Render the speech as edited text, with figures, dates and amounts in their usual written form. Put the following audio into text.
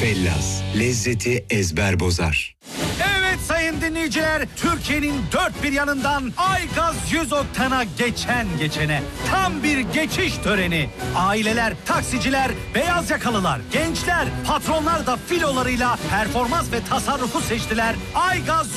Fellaz, lezzeti ezber bozar. Evet sayın dinleyiciler, Türkiye'nin dört bir yanından Aygaz 100 oktana geçene tam bir geçiş töreni. Aileler, taksiciler, beyaz yakalılar, gençler, patronlar da filolarıyla performans ve tasarrufu seçtiler. Aygaz